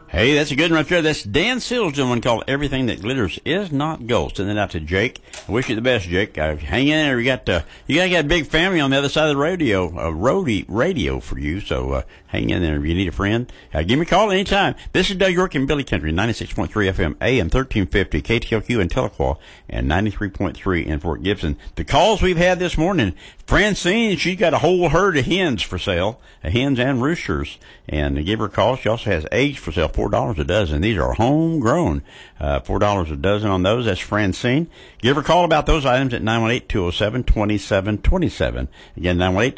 Hey, that's a good one right there. That's Dan Seals doing one called Everything That Glitters Is Not Gold. Send it out to Jake. I wish you the best, Jake. Hang in there. You gotta get a big family on the other side of the radio for you. So hang in there if you need a friend. Give me a call anytime. This is Doug York in Billy Country, 96.3 FM, AM 1350, KTLQ in Tahlequah, and 93.3 in Fort Gibson. The calls we've had this morning, Francine, she's got a whole herd of hens for sale, hens and roosters. And give her a call. She also has eggs for sale, $4 a dozen. These are homegrown. $4 a dozen on those. That's Francine. Give her a call about those items at 918-207-2727. Again,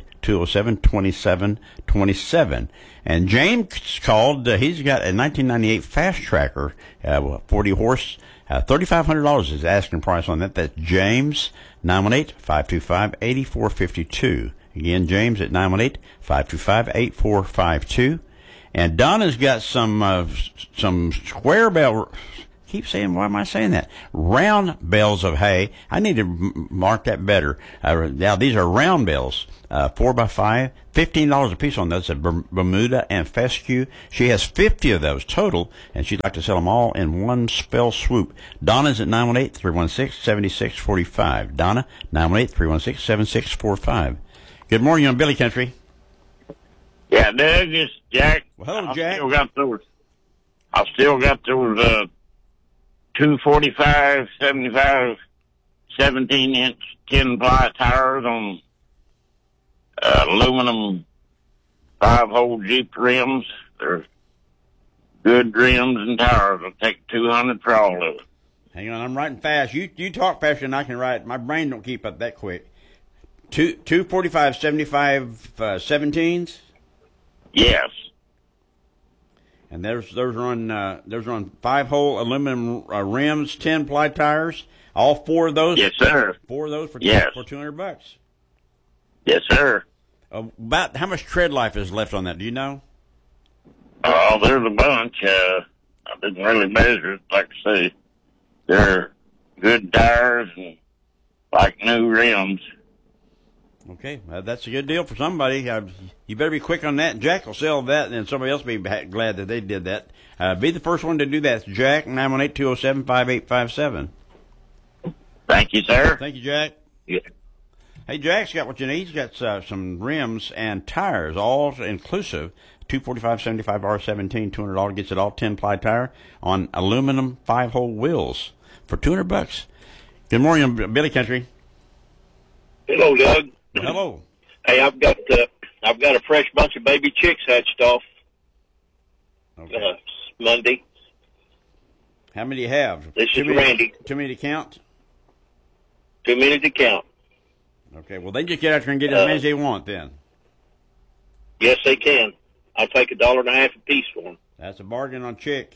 918-207-2727. And James called. He's got a 1998 Fast Tracker, 40 horse. $3,500 is his asking price on that. That's James, 918-525-8452. Again, James at 918-525-8452. And Donna's got some square bell. Keep saying, why am I saying that? Round bales of hay. I need to mark that better. Now, these are round bales, 4x5, $15 a piece on those at Bermuda and Fescue. She has 50 of those total, and she'd like to sell them all in one fell swoop. Donna's at 918-316-7645. Donna, 918-316-7645. Good morning on Billy Country. Yeah, Doug, it's Jack. Well, hello, Jack. I still got those 245, 75, 17-inch 10-ply tires on aluminum 5-hole Jeep rims. They're good rims and tires. I'll take 200 for all of it. Hang on, I'm writing fast. You talk faster than I can write. My brain don't keep up that quick. 245, 75, 17s? Yes. And those are on 5-hole aluminum rims, 10-ply tires. All four of those. Yes, sir. Four of those for $200. Yes, sir. About how much tread life is left on that? Do you know? Oh, there's a bunch. I didn't really measure it. Like I say, they're good tires and like new rims. Okay, that's a good deal for somebody. You better be quick on that. Jack will sell that, and then somebody else will be glad that they did that. Be the first one to do that. It's Jack, 918-207-5857. Thank you, sir. Thank you, Jack. Yeah. Hey, Jack's got what you need. He's got some rims and tires, all inclusive. 245, 75, R17, $200 gets it all 10-ply tire on aluminum 5-hole wheels for $200. Good morning, Billy Country. Hello, Doug. Hello. Hey, I've got a fresh bunch of baby chicks hatched off Monday. How many do you have? This is Randy. Too many to count? Too many to count. Okay, well, they just get out there and get as many as they want then. Yes, they can. I'll take $1.50 a piece for them. That's a bargain on chick.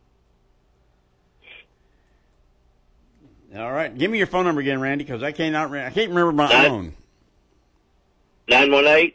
All right, give me your phone number again, Randy, because I can't remember my own. 918-457-6446.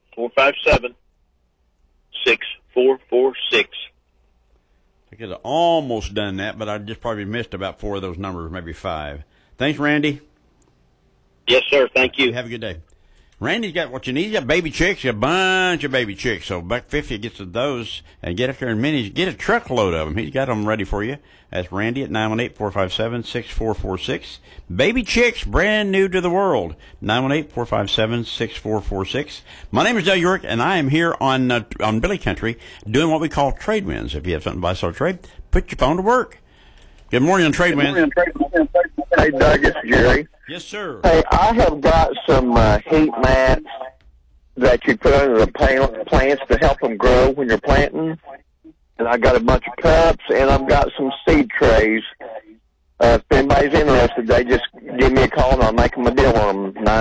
I could have almost done that, but I just probably missed about 4 of those numbers, maybe 5. Thanks, Randy. Yes, sir. Thank you. Have a good day. Randy's got what you need. He's got baby chicks, a bunch of baby chicks. So $150 gets to those, and get up there in minutes. Get a truckload of them. He's got them ready for you. That's Randy at 918-457-6446. Baby chicks, brand new to the world. 918-457-6446. My name is Doug York, and I am here on Billy Country doing what we call trade wins. If you have something to buy, sell, trade, put your phone to work. Good morning on Trade Wins. Hey, Doug, it's Jerry. Yes, sir. Hey, I have got some heat mats that you put under the plants to help them grow when you're planting. And I got a bunch of cups, and I've got some seed trays. If anybody's interested, they just give me a call, and I'll make them a deal on them.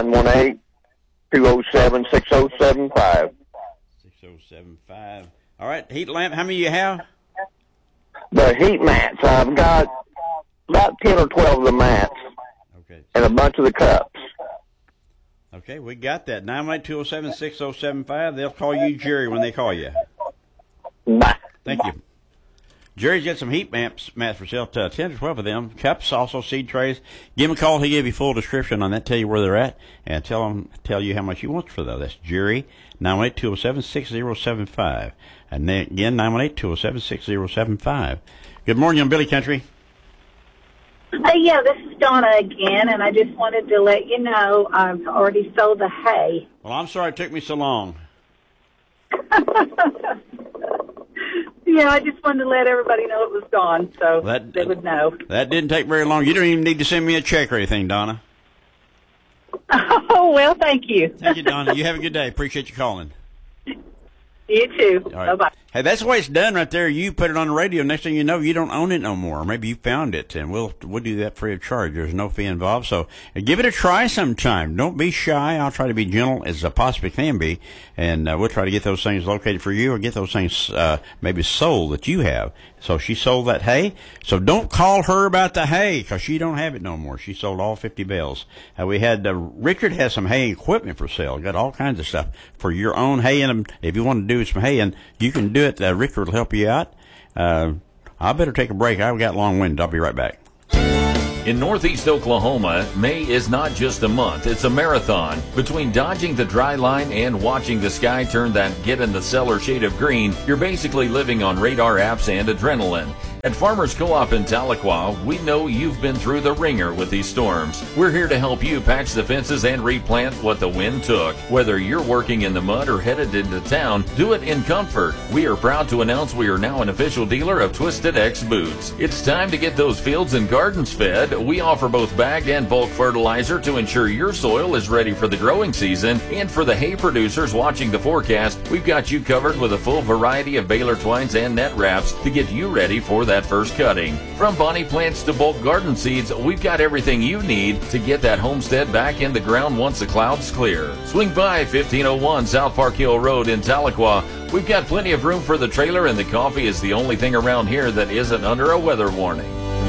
918-207-6075. 6075. All right, heat lamp, how many you have? The heat mats, I've got about 10 or 12 of the mats. Okay. And a bunch of the cups. Okay, we got that. 918-207-6075. They'll call you Jerry when they call you. Bye. Thank you. Jerry's got some heat mats for sale, 10 to 12 of them. Cups, also seed trays. Give him a call. He'll give you a full description on that, tell you where they're at, and tell you how much he wants for those. That's Jerry, 918-207-6075. And then again, 918-207-6075. Good morning on Billy Country. Yeah, this is Donna again, and I just wanted to let you know I've already sold the hay. Well, I'm sorry it took me so long. Yeah, I just wanted to let everybody know it was gone, so they would know. That didn't take very long. You don't even need to send me a check or anything, Donna. Oh, well, thank you. Thank you, Donna. You have a good day. Appreciate you calling. You too. All right. Bye-bye. Hey, that's the way it's done right there. You put it on the radio. Next thing you know, you don't own it no more. Maybe you found it, and we'll do that free of charge. There's no fee involved. So give it a try sometime. Don't be shy. I'll try to be gentle as I possibly can be, and we'll try to get those things located for you or get those things maybe sold that you have. So she sold that hay. So don't call her about the hay because she don't have it no more. She sold all 50 bales. We had Richard has some hay equipment for sale. Got all kinds of stuff for your own hay, and if you want to do some hay, and you can do it. Richard will help you out. I better take a break. I've got long wind. I'll be right back. In Northeast Oklahoma, May is not just a month, it's a marathon. Between dodging the dry line and watching the sky turn that get-in-the-cellar shade of green, you're basically living on radar apps and adrenaline. At Farmers Co-op in Tahlequah, we know you've been through the ringer with these storms. We're here to help you patch the fences and replant what the wind took. Whether you're working in the mud or headed into town, do it in comfort. We are proud to announce we are now an official dealer of Twisted X boots. It's time to get those fields and gardens fed. We offer both bagged and bulk fertilizer to ensure your soil is ready for the growing season. And for the hay producers watching the forecast, we've got you covered with a full variety of baler twines and net wraps to get you ready for that first cutting. From bonnie plants to bulk garden seeds, we've got everything you need to get that homestead back in the ground once the clouds clear. Swing by 1501 South Park Hill Road in Tahlequah. We've got plenty of room for the trailer, and the coffee is the only thing around here that isn't under a weather warning.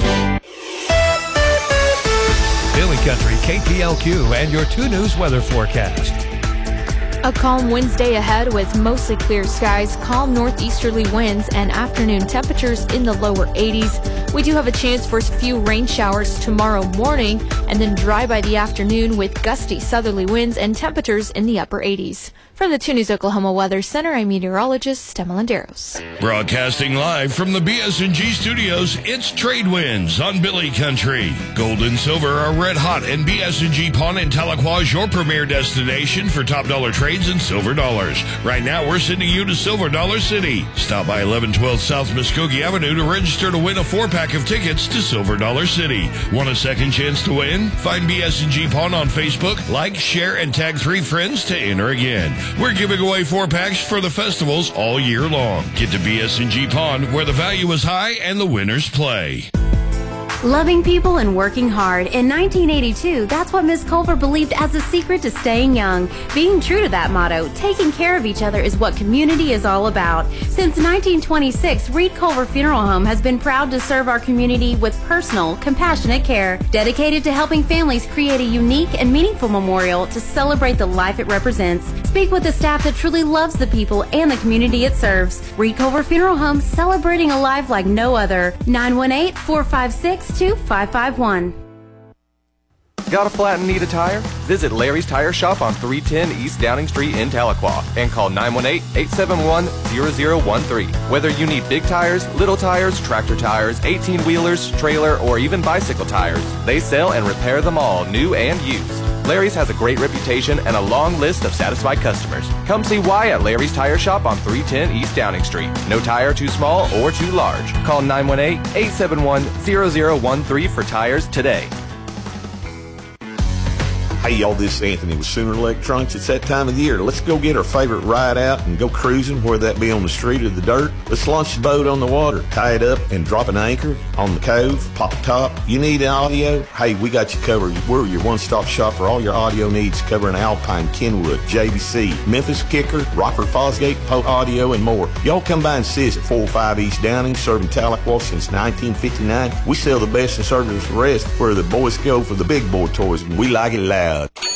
Billy Country, KPLQ, and your 2 News weather forecast. A calm Wednesday ahead with mostly clear skies, calm northeasterly winds, and afternoon temperatures in the lower 80s. We do have a chance for a few rain showers tomorrow morning, and then dry by the afternoon with gusty southerly winds and temperatures in the upper 80s. From the 2 News Oklahoma Weather Center, I'm meteorologist Stemma Landeros. Broadcasting live from the BS&G studios, it's Trade Winds on Billy Country. Gold and silver are red hot, and BS&G Pawn in Tahlequah is your premier destination for top dollar trades and silver dollars. Right now, we're sending you to Silver Dollar City. Stop by 1112 South Muskogee Avenue to register to win a 4-pack of tickets to Silver Dollar City. Want a second chance to win? Find BS&G Pawn on Facebook, like, share, and tag 3 friends to enter again. We're giving away 4-packs for the festivals all year long. Get to BS&G Pawn, where the value is high and the winners play. Loving people and working hard. In 1982, that's what Ms. Culver believed as the secret to staying young. Being true to that motto, taking care of each other is what community is all about. Since 1926, Reed Culver Funeral Home has been proud to serve our community with personal, compassionate care, dedicated to helping families create a unique and meaningful memorial to celebrate the life it represents. Speak with the staff that truly loves the people and the community it serves. Reed Culver Funeral Home, celebrating a life like no other. 918-456-2551. Got a flat and need a tire? Visit Larry's Tire Shop on 310 East Downing Street in Tahlequah and call 918-871-0013. Whether you need big tires, little tires, tractor tires, 18-wheelers, trailer, or even bicycle tires, they sell and repair them all, new and used. Larry's has a great reputation and a long list of satisfied customers. Come see why at Larry's Tire Shop on 310 East Downing Street. No tire too small or too large. Call 918-871-0013 for tires today. Hey y'all, this is Anthony with Sooner Electronics. It's that time of the year. Let's go get our favorite ride out and go cruising, whether that be on the street or the dirt. Let's launch the boat on the water, tie it up, and drop an anchor on the cove, pop a top. You need audio? Hey, we got you covered. We're your one-stop shop for all your audio needs, covering Alpine, Kenwood, JVC, Memphis Kicker, Rockford Fosgate, Pope Audio, and more. Y'all come by and see us at 405 East Downing, serving Tahlequah since 1959. We sell the best and service the rest, where the boys go for the big boy toys, and we like it loud.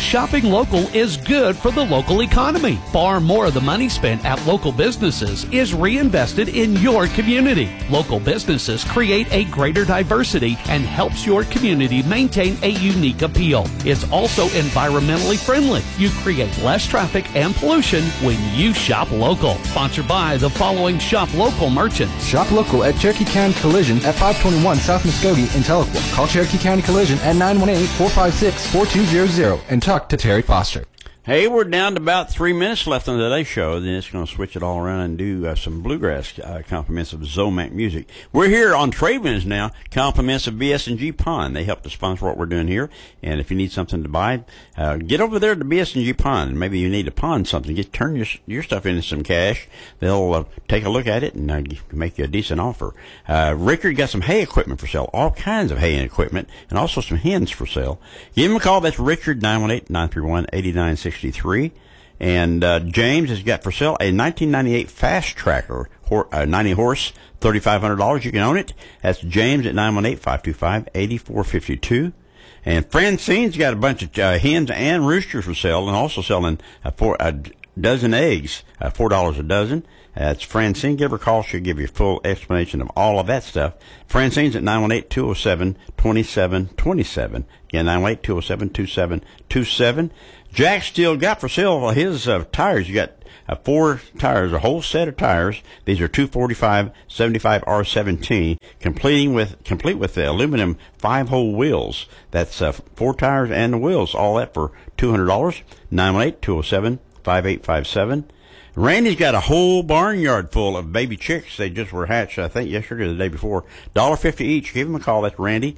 shopping local is good for the local economy. Far more of the money spent at local businesses is reinvested in your community. Local businesses create a greater diversity and helps your community maintain a unique appeal. It's also environmentally friendly. You create less traffic and pollution when you shop local. Sponsored by the following shop local merchants. Shop local at Cherokee County Collision at 521 South Muskogee in Tahlequah. Call Cherokee County Collision at 918-456-4200 and talk to Terry Foster. Hey, we're down to about 3 minutes left on today's show. Then it's going to switch it all around and do some bluegrass compliments of Zomac music. We're here on Trade Winds now, compliments of BS&G Pond. They help to sponsor what we're doing here. And if you need something to buy, get over there to BS&G Pond. Maybe you need to pawn something. Turn your stuff into some cash. They'll take a look at it and make you a decent offer. Richard got some hay equipment for sale, all kinds of hay and equipment, and also some hens for sale. Give him a call. That's Richard, 918-931-8963. And James has got for sale a 1998 Fast Tracker, 90 horse, $3,500. You can own it. That's James at 918-525-8452. And Francine's got a bunch of hens and roosters for sale, and also selling a dozen eggs, $4 a dozen. That's Francine. Give her a call. She'll give you a full explanation of all of that stuff. Francine's at 918-207-2727. Again, 918-207-2727. Jack still got for sale his tires. You got 4 tires, a whole set of tires. These are 245 75 R17, complete with the aluminum 5-hole wheels. That's 4 tires and the wheels. All that for $200. 918-207-5857. Randy's got a whole barnyard full of baby chicks. They just were hatched, I think, yesterday or the day before. $1.50 each. Give him a call. That's Randy,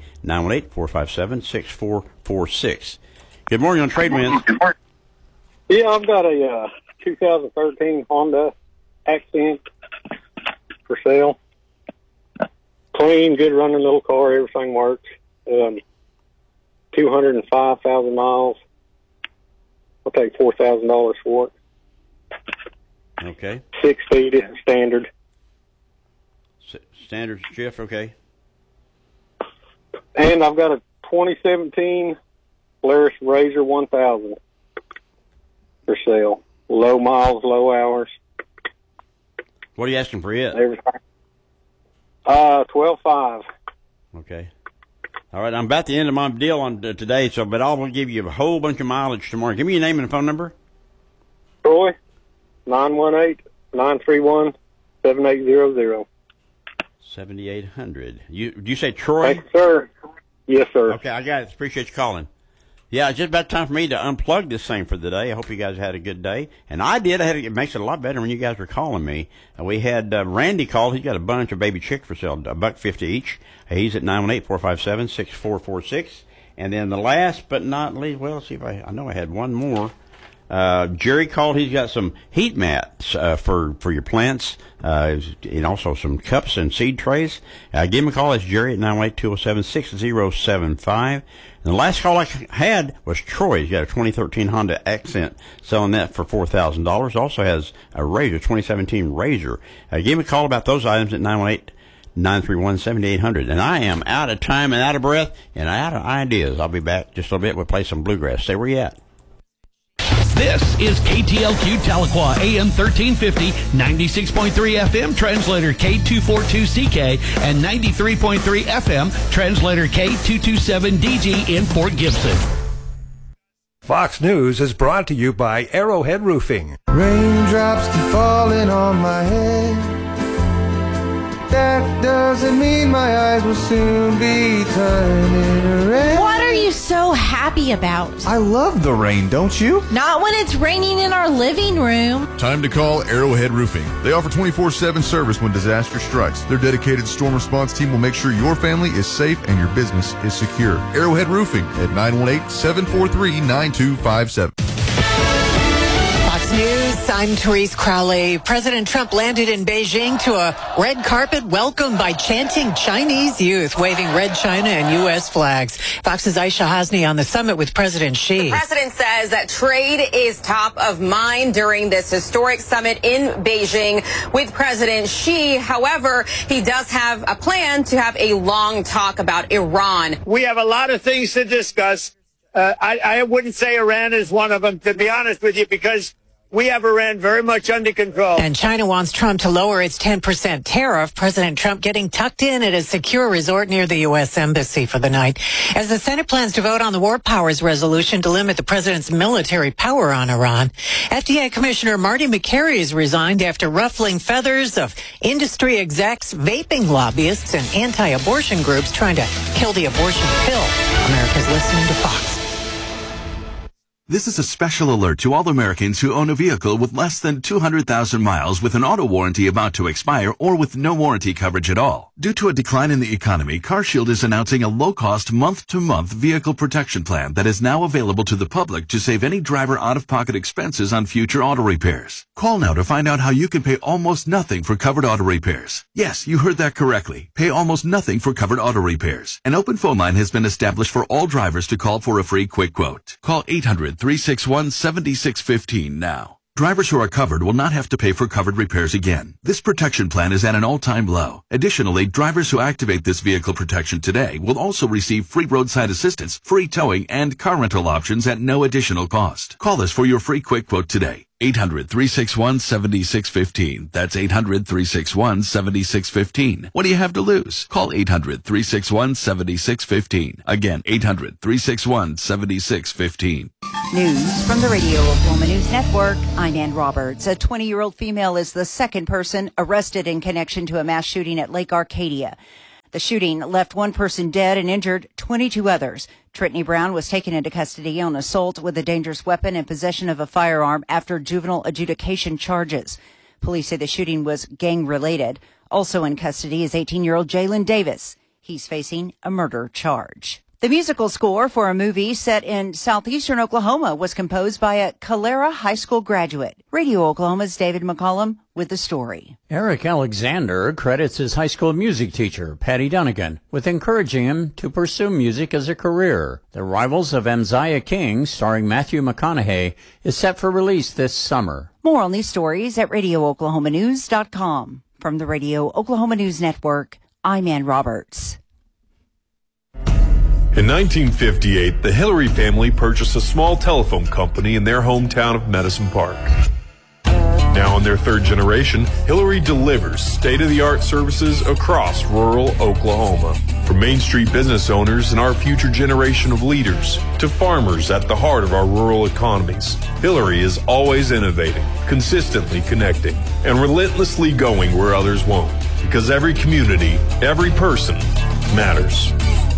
918-457-6446. Good morning on Trade Winds. Yeah, I've got a 2013 Honda Accent for sale. Clean, good running little car. Everything works. 205,000 miles. I'll take $4,000 for it. Okay. 6 speed is standard. Standard shift, okay. And I've got a 2017 Polaris Razor 1000 for sale. Low miles, low hours. What are you asking for it? $12,500. Okay. All right, I'm about to end my deal on today, but I'll give you a whole bunch of mileage tomorrow. Give me your name and phone number. Troy, 918-931-7800. 7800. Do you say Troy? Thank you, sir. Yes, sir. Okay, I got it. Appreciate you calling. Yeah, it's just about time for me to unplug this thing for the day. I hope you guys had a good day. And I did. It makes it a lot better when you guys were calling me. We had Randy call. He's got a bunch of baby chicks for sale, $1.50 each. He's at 918-457-6446. And then the last but not least, well, let's see if I know I had one more. Jerry called. He's got some heat mats for your plants, and also some cups and seed trays. Give him a call. It's Jerry at 918-207-6075. And the last call I had was Troy. He's got a 2013 Honda Accent, selling that for $4,000. Also has a Razor, 2017 Razor. Give him a call about those items at 918-931-7800. And I am out of time and out of breath and out of ideas. I'll be back just a little bit. We'll play some bluegrass. Stay where you at. This is KTLQ Tahlequah, AM 1350, 96.3 FM, translator K242CK, and 93.3 FM, translator K227DG in Fort Gibson. Fox News is brought to you by Arrowhead Roofing. Raindrops keep falling on my head. That doesn't mean my eyes will soon be turning red. What are you so happy about? I love the rain, don't you? Not when it's raining in our living room. Time to call Arrowhead Roofing. They offer 24/7 service when disaster strikes. Their dedicated storm response team will make sure your family is safe and your business is secure. Arrowhead Roofing at 918-743-9257. Fox News, I'm Therese Crowley. President Trump landed in Beijing to a red carpet welcome by chanting Chinese youth, waving red China and U.S. flags. Fox's Aisha Hasni on the summit with President Xi. The president says that trade is top of mind during this historic summit in Beijing with President Xi. However, he does have a plan to have a long talk about Iran. We have a lot of things to discuss. I wouldn't say Iran is one of them, to be honest with you, because we have Iran very much under control. And China wants Trump to lower its 10% tariff. President Trump getting tucked in at a secure resort near the U.S. Embassy for the night. As the Senate plans to vote on the War Powers resolution to limit the president's military power on Iran, FDA Commissioner Marty McCary has resigned after ruffling feathers of industry execs, vaping lobbyists, and anti-abortion groups trying to kill the abortion pill. America's listening to Fox. This is a special alert to all Americans who own a vehicle with less than 200,000 miles with an auto warranty about to expire or with no warranty coverage at all. Due to a decline in the economy, CarShield is announcing a low-cost month-to-month vehicle protection plan that is now available to the public to save any driver out-of-pocket expenses on future auto repairs. Call now to find out how you can pay almost nothing for covered auto repairs. Yes, you heard that correctly. Pay almost nothing for covered auto repairs. An open phone line has been established for all drivers to call for a free quick quote. Call 800-361-7615 now. Drivers who are covered will not have to pay for covered repairs again. This protection plan is at an all-time low. Additionally, drivers who activate this vehicle protection today will also receive free roadside assistance, free towing, and car rental options at no additional cost. Call us for your free quick quote today. 800-361-7615. That's 800-361-7615. What do you have to lose? Call 800-361-7615. Again, 800-361-7615. News from the Radio Oklahoma News Network. I'm Ann Roberts. A 20-year-old female is the second person arrested in connection to a mass shooting at Lake Arcadia. The shooting left one person dead and injured 22 others. Trinity Brown was taken into custody on assault with a dangerous weapon and possession of a firearm after juvenile adjudication charges. Police say the shooting was gang-related. Also in custody is 18-year-old Jalen Davis. He's facing a murder charge. The musical score for a movie set in southeastern Oklahoma was composed by a Calera High School graduate. Radio Oklahoma's David McCollum with the story. Eric Alexander credits his high school music teacher, Patty Dunnigan, with encouraging him to pursue music as a career. The Rivals of Amziah King, starring Matthew McConaughey, is set for release this summer. More on these stories at RadioOklahomaNews.com. From the Radio Oklahoma News Network, I'm Ann Roberts. In 1958, the Hillary family purchased a small telephone company in their hometown of Medicine Park. Now in their third generation, Hillary delivers state-of-the-art services across rural Oklahoma. From Main Street business owners and our future generation of leaders to farmers at the heart of our rural economies, Hillary is always innovating, consistently connecting, and relentlessly going where others won't. Because every community, every person matters.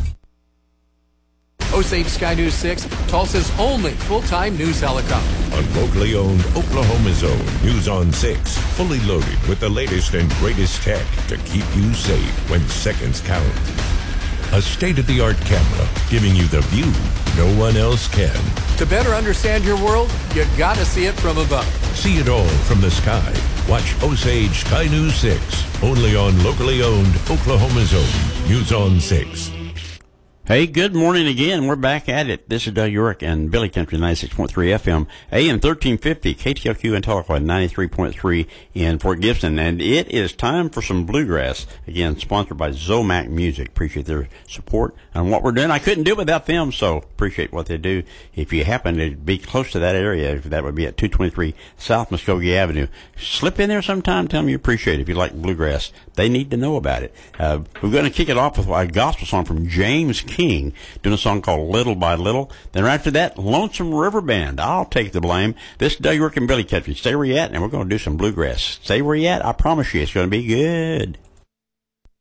Osage Sky News 6, Tulsa's only full-time news helicopter. On locally owned Oklahoma's own News on 6, fully loaded with the latest and greatest tech to keep you safe when seconds count. A state-of-the-art camera giving you the view no one else can. To better understand your world, you gotta see it from above. See it all from the sky. Watch Osage Sky News 6, only on locally owned Oklahoma's own News on 6. Hey, good morning again. We're back at it. This is Doug York and Billy Country 96.3 FM, AM 1350, KTLQ and Tahlequah 93.3 in Fort Gibson. And it is time for some bluegrass. Again, sponsored by Zomac Music. Appreciate their support on what we're doing. I couldn't do it without them, so appreciate what they do. If you happen to be close to that area, that would be at 223 South Muskogee Avenue. Slip in there sometime. Tell them you appreciate it. If you like bluegrass, they need to know about it. We're going to kick it off with a gospel song from James King, doing a song called Little by Little. Then right after that, Lonesome River Band. I'll take the blame. This is Doug York and Billy Country. Stay where you at, and we're going to do some bluegrass. Stay where you at. I promise you it's going to be good.